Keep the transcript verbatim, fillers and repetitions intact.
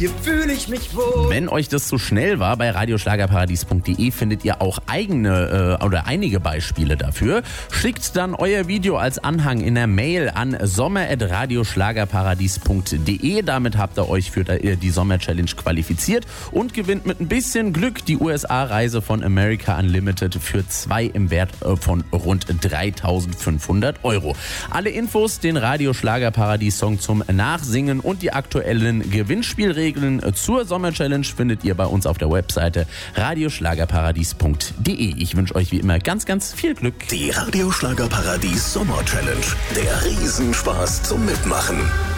hier fühle ich mich wohl. Wenn euch das zu schnell war, bei radioschlagerparadies punkt de findet ihr auch eigene äh, oder einige Beispiele dafür. Schickt dann euer Video als Anhang in der Mail an sommer at radioschlagerparadies punkt de. Damit habt ihr euch für die Sommer-Challenge qualifiziert und gewinnt mit ein bisschen Glück die U S A-Reise von America Unlimited für zwei im Wert von rund dreitausendfünfhundert Euro. Alle Infos, den Radio-Schlager-Paradies-Song zum Nachsingen und die aktuellen Gewinnspielregeln zur Sommer-Challenge findet ihr bei uns auf der Webseite radioschlagerparadies punkt de. Ich wünsche euch wie immer ganz, ganz viel Glück. Die Radio-Schlagerparadies Sommer-Challenge. Der Riesenspaß zum Mitmachen.